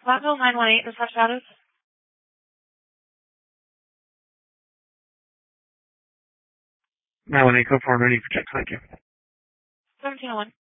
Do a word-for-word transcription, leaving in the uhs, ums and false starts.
Blackville nine one eight, this is Shadows. nine one eight, code four, ready for check, thank you. seventeen oh one.